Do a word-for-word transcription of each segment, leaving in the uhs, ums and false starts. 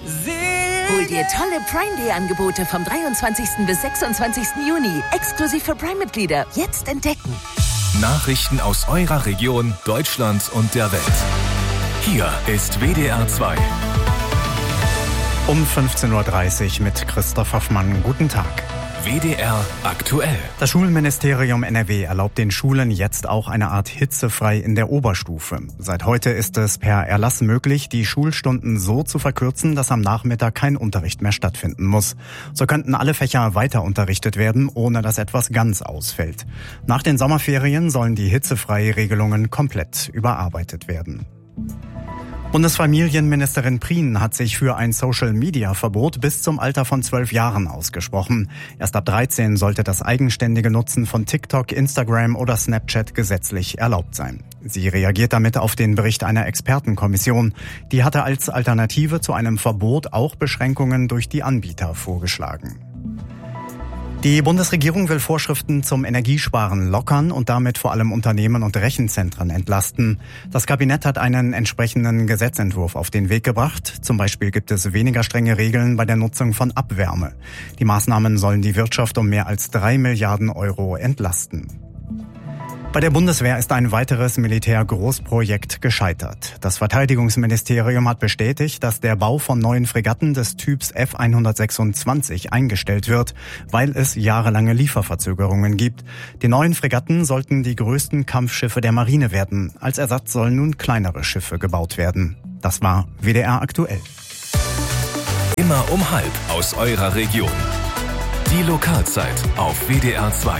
Hol dir tolle Prime Day Angebote vom dreiundzwanzigsten bis sechsundzwanzigsten Juni. Exklusiv für Prime-Mitglieder. Jetzt entdecken. Nachrichten aus eurer Region, Deutschland und der Welt. Hier ist W D R zwei. Um fünfzehn Uhr dreißig mit Christoph Hoffmann. Guten Tag. W D R aktuell. Das Schulministerium N R W erlaubt den Schulen jetzt auch eine Art hitzefrei in der Oberstufe. Seit heute ist es per Erlass möglich, die Schulstunden so zu verkürzen, dass am Nachmittag kein Unterricht mehr stattfinden muss. So könnten alle Fächer weiter unterrichtet werden, ohne dass etwas ganz ausfällt. Nach den Sommerferien sollen die hitzefreie Regelungen komplett überarbeitet werden. Bundesfamilienministerin Prien hat sich für ein Social-Media-Verbot bis zum Alter von zwölf Jahren ausgesprochen. Erst ab dreizehn sollte das eigenständige Nutzen von TikTok, Instagram oder Snapchat gesetzlich erlaubt sein. Sie reagiert damit auf den Bericht einer Expertenkommission. Die hatte als Alternative zu einem Verbot auch Beschränkungen durch die Anbieter vorgeschlagen. Die Bundesregierung will Vorschriften zum Energiesparen lockern und damit vor allem Unternehmen und Rechenzentren entlasten. Das Kabinett hat einen entsprechenden Gesetzentwurf auf den Weg gebracht. Zum Beispiel gibt es weniger strenge Regeln bei der Nutzung von Abwärme. Die Maßnahmen sollen die Wirtschaft um mehr als drei Milliarden Euro entlasten. Bei der Bundeswehr ist ein weiteres Militärgroßprojekt gescheitert. Das Verteidigungsministerium hat bestätigt, dass der Bau von neuen Fregatten des Typs F hundertsechsundzwanzig eingestellt wird, weil es jahrelange Lieferverzögerungen gibt. Die neuen Fregatten sollten die größten Kampfschiffe der Marine werden. Als Ersatz sollen nun kleinere Schiffe gebaut werden. Das war W D R aktuell. Immer um halb aus eurer Region. Die Lokalzeit auf W D R zwei.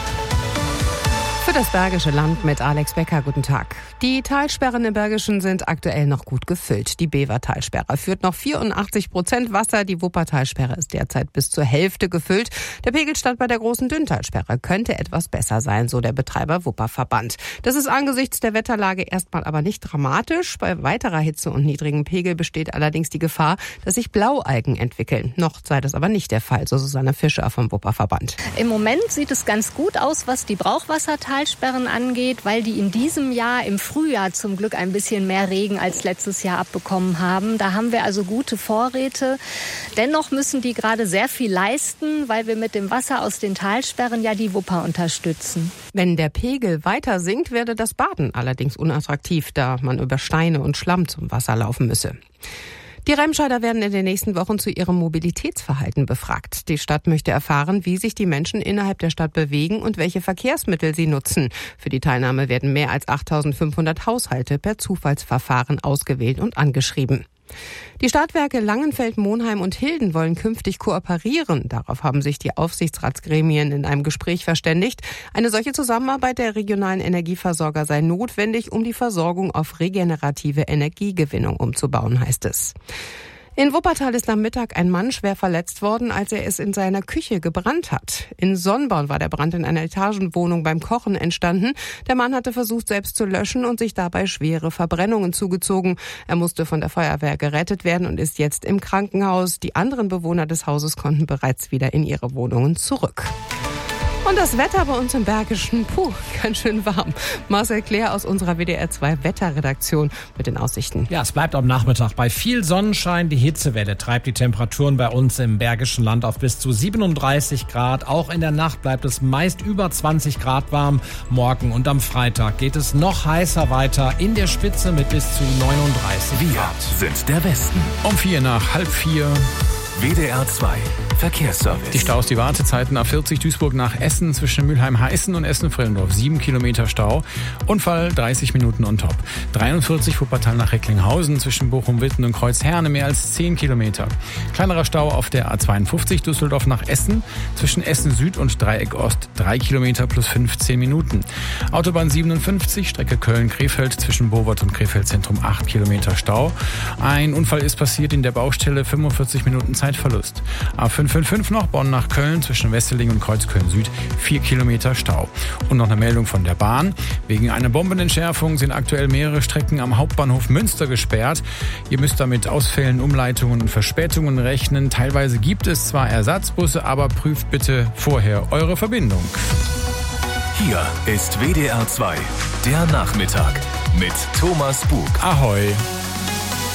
Für das Bergische Land mit Alex Becker, guten Tag. Die Talsperren im Bergischen sind aktuell noch gut gefüllt. Die Bever-Talsperre führt noch vierundachtzig Prozent Wasser. Die Wuppertalsperre ist derzeit bis zur Hälfte gefüllt. Der Pegelstand bei der großen Dünntalsperre könnte etwas besser sein, so der Betreiber Wupperverband. Das ist angesichts der Wetterlage erstmal aber nicht dramatisch. Bei weiterer Hitze und niedrigem Pegel besteht allerdings die Gefahr, dass sich Blaualgen entwickeln. Noch sei das aber nicht der Fall, so Susanne Fischer vom Wupperverband. Im Moment sieht es ganz gut aus, was die Brauchwassertalsperren angeht, weil die in diesem Jahr im Frühjahr zum Glück ein bisschen mehr Regen als letztes Jahr abbekommen haben. Da haben wir also gute Vorräte. Dennoch müssen die gerade sehr viel leisten, weil wir mit dem Wasser aus den Talsperren ja die Wupper unterstützen. Wenn der Pegel weiter sinkt, werde das Baden allerdings unattraktiv, da man über Steine und Schlamm zum Wasser laufen müsse. Die Remscheider werden in den nächsten Wochen zu ihrem Mobilitätsverhalten befragt. Die Stadt möchte erfahren, wie sich die Menschen innerhalb der Stadt bewegen und welche Verkehrsmittel sie nutzen. Für die Teilnahme werden mehr als achttausendfünfhundert Haushalte per Zufallsverfahren ausgewählt und angeschrieben. Die Stadtwerke Langenfeld, Monheim und Hilden wollen künftig kooperieren. Darauf haben sich die Aufsichtsratsgremien in einem Gespräch verständigt. Eine solche Zusammenarbeit der regionalen Energieversorger sei notwendig, um die Versorgung auf regenerative Energiegewinnung umzubauen, heißt es. In Wuppertal ist am Mittag ein Mann schwer verletzt worden, als er es in seiner Küche gebrannt hat. In Sonnborn war der Brand in einer Etagenwohnung beim Kochen entstanden. Der Mann hatte versucht, selbst zu löschen und sich dabei schwere Verbrennungen zugezogen. Er musste von der Feuerwehr gerettet werden und ist jetzt im Krankenhaus. Die anderen Bewohner des Hauses konnten bereits wieder in ihre Wohnungen zurück. Und das Wetter bei uns im Bergischen, puh, ganz schön warm. Marcel Claire aus unserer W D R zwei Wetterredaktion mit den Aussichten. Ja, es bleibt am Nachmittag bei viel Sonnenschein. Die Hitzewelle treibt die Temperaturen bei uns im Bergischen Land auf bis zu siebenunddreißig Grad. Auch in der Nacht bleibt es meist über zwanzig Grad warm. Morgen und am Freitag geht es noch heißer weiter, in der Spitze mit bis zu neununddreißig Grad. Wir sind der Westen. Um vier nach halb vier. W D R zwei Verkehrsservice. Die Staus, die Wartezeiten A vierzig Duisburg nach Essen zwischen Mülheim-Heißen und Essen-Frillendorf. sieben Kilometer Stau. Unfall dreißig Minuten on top. dreiundvierzig Wuppertal nach Recklinghausen zwischen Bochum-Witten und Kreuzherne mehr als zehn Kilometer. Kleinerer Stau auf der A zweiundfünfzig Düsseldorf nach Essen zwischen Essen Süd und Dreieck Ost. drei Kilometer plus fünfzehn Minuten. Autobahn siebenundfünfzig Strecke Köln-Krefeld zwischen Bowert und Krefeld Zentrum. acht Kilometer Stau. Ein Unfall ist passiert in der Baustelle. fünfundvierzig Minuten Zeitverlust. A fünfhundertfünfundfünfzig noch Bonn nach Köln zwischen Wesseling und Kreuzköln Süd. vier Kilometer Stau. Und noch eine Meldung von der Bahn. Wegen einer Bombenentschärfung sind aktuell mehrere Strecken am Hauptbahnhof Münster gesperrt. Ihr müsst damit Ausfällen, Umleitungen und Verspätungen rechnen. Teilweise gibt es zwar Ersatzbusse, aber prüft bitte vorher eure Verbindung. Hier ist W D R zwei, der Nachmittag mit Thomas Bug. Ahoi.